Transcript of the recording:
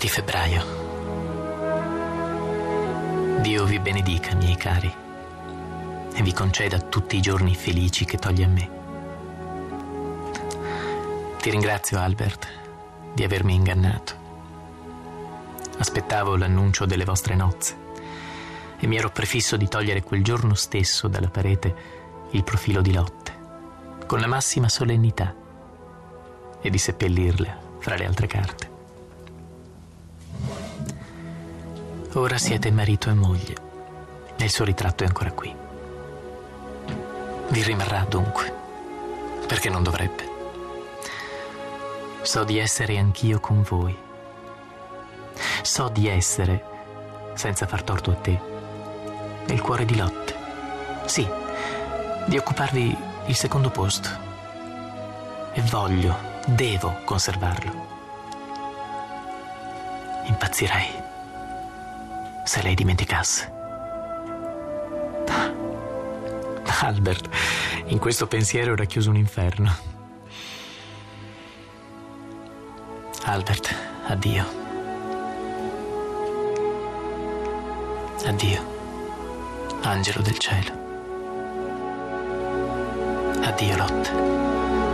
20 febbraio. Dio vi benedica, miei cari, e vi conceda tutti i giorni felici che toglie a me. Ti ringrazio, Albert, di avermi ingannato. Aspettavo l'annuncio delle vostre nozze e mi ero prefisso di togliere quel giorno stesso dalla parete il profilo di Lotte, con la massima solennità, e di seppellirla fra le altre carte. Ora siete marito e moglie e il suo ritratto è ancora qui. Vi rimarrà dunque, perché non dovrebbe. So di essere anch'io con voi. So di essere, senza far torto a te, nel cuore di Lotte. Sì, di occuparvi il secondo posto. E devo conservarlo. Impazzirei se lei dimenticasse. Albert, in questo pensiero era chiuso un inferno. Albert, addio. Addio, angelo del cielo. Addio, Lotte.